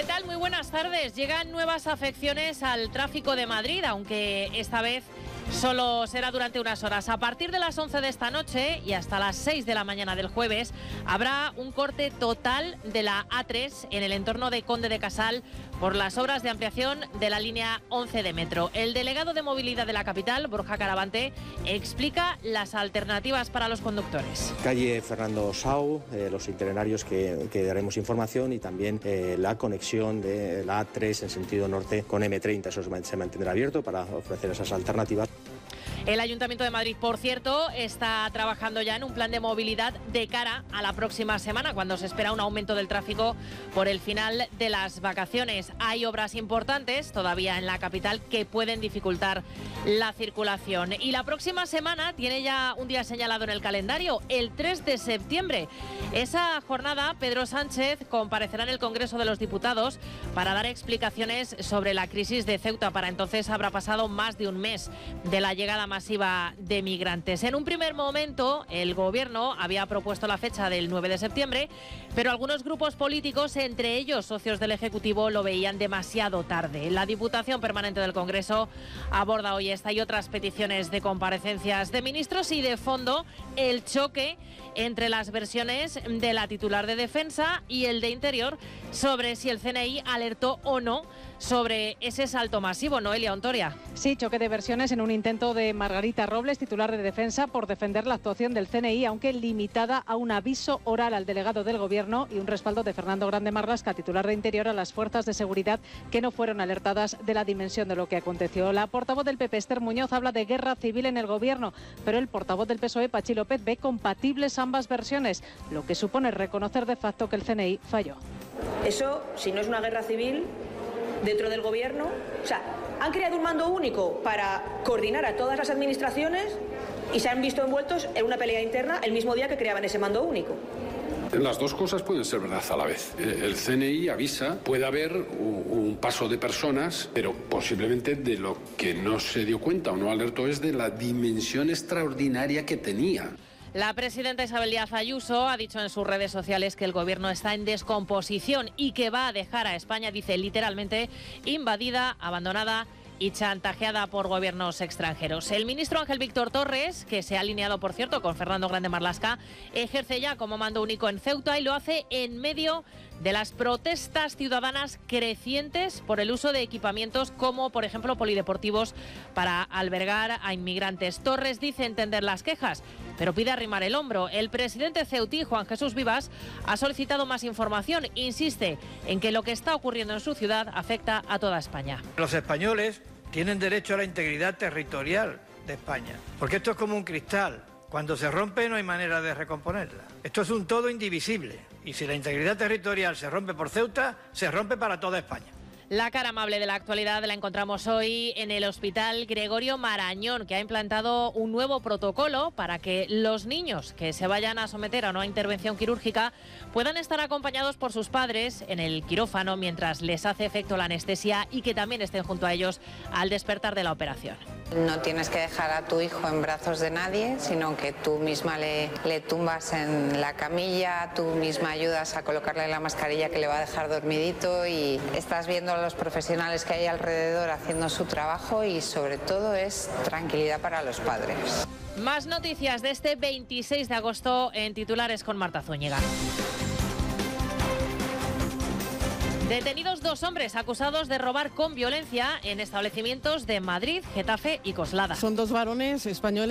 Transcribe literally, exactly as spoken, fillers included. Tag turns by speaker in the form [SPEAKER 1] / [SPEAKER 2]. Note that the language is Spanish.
[SPEAKER 1] ¿Qué tal? Muy buenas tardes. Llegan nuevas afecciones al tráfico de Madrid, aunque esta vez solo será durante unas horas. A partir de las once de esta noche y hasta las seis de la mañana del jueves habrá un corte total de la A tres en el entorno de Conde de Casal por las obras de ampliación de la línea once de metro. El delegado de movilidad de la capital, Borja Caravante, explica las alternativas para los conductores.
[SPEAKER 2] Calle Fernando Sau, eh, los itinerarios que, que daremos información y también eh, la conexión de la A tres en sentido norte con eme treinta. Eso se mantendrá abierto para ofrecer esas alternativas.
[SPEAKER 1] El Ayuntamiento de Madrid, por cierto, está trabajando ya en un plan de movilidad de cara a la próxima semana, cuando se espera un aumento del tráfico por el final de las vacaciones. Hay obras importantes todavía en la capital que pueden dificultar la circulación. Y la próxima semana tiene ya un día señalado en el calendario, el tres de septiembre. Esa jornada, Pedro Sánchez comparecerá en el Congreso de los Diputados para dar explicaciones sobre la crisis de Ceuta. Para entonces habrá pasado más de un mes de la llegada masiva de migrantes. En un primer momento, el Gobierno había propuesto la fecha del nueve de septiembre, pero algunos grupos políticos, entre ellos socios del Ejecutivo, lo veían demasiado tarde. La Diputación Permanente del Congreso aborda hoy esta y otras peticiones de comparecencias de ministros y, de fondo, el choque entre las versiones de la titular de Defensa y el de Interior sobre si el ce ene i alertó o no sobre ese salto masivo. Noelia Ontoria.
[SPEAKER 3] Sí, choque de versiones en un intento de Margarita Robles, titular de Defensa, por defender la actuación del ce ene i, aunque limitada a un aviso oral al delegado del Gobierno y un respaldo de Fernando Grande Marlaska, titular de Interior, a las fuerzas de seguridad que no fueron alertadas de la dimensión de lo que aconteció. La portavoz del P P, Esther Muñoz, habla de guerra civil en el Gobierno, pero el portavoz del P S O E, Pachi López, ve compatibles ambas versiones, lo que supone reconocer de facto que el ce ene i falló.
[SPEAKER 4] Eso, si no es una guerra civil dentro del Gobierno, o sea, han creado un mando único para coordinar a todas las administraciones y se han visto envueltos en una pelea interna el mismo día que creaban ese mando único.
[SPEAKER 5] Las dos cosas pueden ser verdad a la vez. El ce ene i avisa, puede haber un paso de personas, pero posiblemente de lo que no se dio cuenta o no alertó es de la dimensión extraordinaria que tenía.
[SPEAKER 1] La presidenta Isabel Díaz Ayuso ha dicho en sus redes sociales que el Gobierno está en descomposición y que va a dejar a España, dice literalmente, invadida, abandonada y chantajeada por gobiernos extranjeros. El ministro Ángel Víctor Torres, que se ha alineado, por cierto, con Fernando Grande Marlaska, ejerce ya como mando único en Ceuta y lo hace en medio de las protestas ciudadanas crecientes por el uso de equipamientos como, por ejemplo, polideportivos para albergar a inmigrantes. Torres dice entender las quejas, pero pide arrimar el hombro. El presidente ceutí, Juan Jesús Vivas, ha solicitado más información. Insiste en que lo que está ocurriendo en su ciudad afecta a toda España.
[SPEAKER 6] Los españoles tienen derecho a la integridad territorial de España, porque esto es como un cristal. Cuando se rompe no hay manera de recomponerla. Esto es un todo indivisible y si la integridad territorial se rompe por Ceuta, se rompe para toda España.
[SPEAKER 1] La cara amable de la actualidad la encontramos hoy en el Hospital Gregorio Marañón, que ha implantado un nuevo protocolo para que los niños que se vayan a someter a una intervención quirúrgica puedan estar acompañados por sus padres en el quirófano mientras les hace efecto la anestesia y que también estén junto a ellos al despertar de la operación.
[SPEAKER 7] No tienes que dejar a tu hijo en brazos de nadie, sino que tú misma le, le tumbas en la camilla, tú misma ayudas a colocarle la mascarilla que le va a dejar dormidito y estás viendo a los profesionales que hay alrededor haciendo su trabajo y sobre todo es tranquilidad para los padres.
[SPEAKER 1] Más noticias de este veintiséis de agosto en titulares con Marta Zúñiga. Detenidos dos hombres acusados de robar con violencia en establecimientos de Madrid, Getafe y Coslada.
[SPEAKER 8] Son dos varones españoles